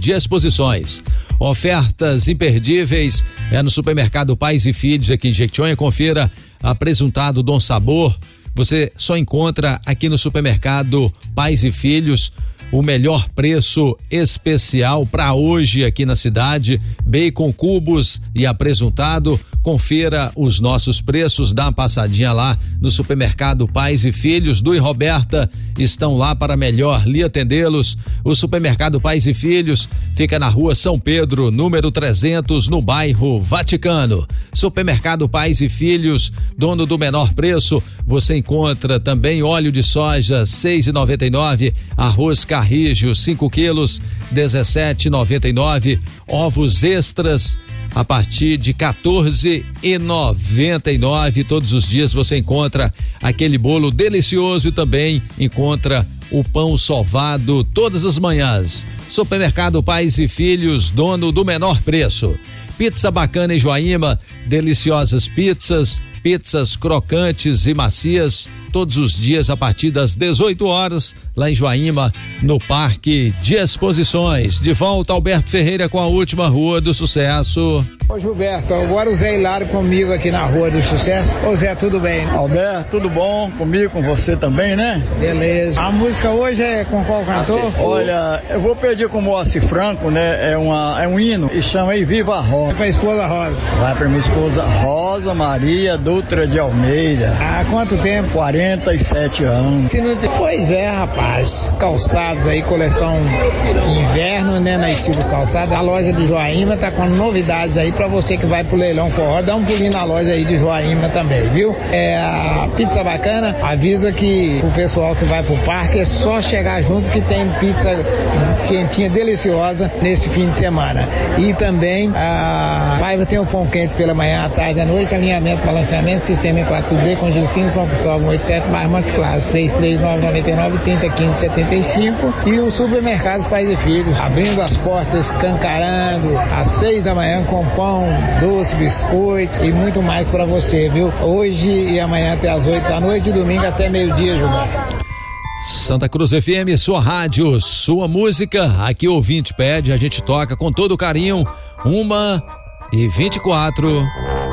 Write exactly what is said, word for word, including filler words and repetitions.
de Exposições. Ofertas imperdíveis é no Supermercado Pais e Filhos aqui em Jequitinhonha. Confira apresuntado Dom Sabor. Você só encontra aqui no Supermercado Pais e Filhos o melhor preço especial para hoje aqui na cidade. Bacon cubos e apresuntado. Confira os nossos preços, dá uma passadinha lá no Supermercado Pais e Filhos. Du e Roberta estão lá para melhor lhe atendê-los. O Supermercado Pais e Filhos fica na Rua São Pedro, número trezentos, no bairro Vaticano. Supermercado Pais e Filhos, dono do menor preço. Você encontra também óleo de soja seis reais e noventa e nove centavos, arroz Carrijo cinco quilos dezessete reais e noventa e nove centavos, ovos extras a partir de quatorze reais e noventa e nove centavos. Todos os dias você encontra aquele bolo delicioso e também encontra o pão sovado todas as manhãs. Supermercado Pais e Filhos, dono do menor preço. Pizza Bacana em Joaíma, deliciosas pizzas, pizzas crocantes e macias, todos os dias a partir das dezoito horas, lá em Joaíma, no Parque de Exposições. De volta, Alberto Ferreira com a última Rua do Sucesso. Ô Gilberto, agora o Zé Hilário comigo aqui na Rua do Sucesso. Ô Zé, tudo bem? Alberto, tudo bom? Comigo, com você também, né? Beleza. A música hoje é com qual cantor? Olha, eu vou pedir com o Moacir Franco, né? É, uma, é um hino e chama aí Viva a Rosa. Pra esposa Rosa. Vai pra minha esposa Rosa Maria Dutra de Almeida. Há quanto tempo? quarenta e sete anos. Pois é, rapaz. Calçados aí, coleção inverno, né? Na Estilo Calçados. A loja de Joaíma tá com novidades aí pra você que vai pro leilão forró. Dá um pulinho na loja aí de Joaíma também, viu? É a Pizza Bacana. Avisa que o pessoal que vai pro parque é só chegar junto que tem pizza quentinha deliciosa nesse fim de semana. E também a Paiva tem o pão quente pela manhã, à tarde, à noite, alinhamento, balanceamento, sistema em quatro D com Gilcinho, São Cristóvão oitenta e sete, mais Montes Claros, três três nove nove nove, trinta, quinze, setenta e cinco. E o Supermercados Pais e Filhos, abrindo as portas, escancarando, às seis da manhã com pão, doce, biscoito e muito mais para você, viu? Hoje e amanhã até às oito da noite e domingo até meio-dia, Gilberto. Santa Cruz F M, sua rádio, sua música. Aqui o ouvinte pede, a gente toca com todo carinho. Uma e vinte e quatro.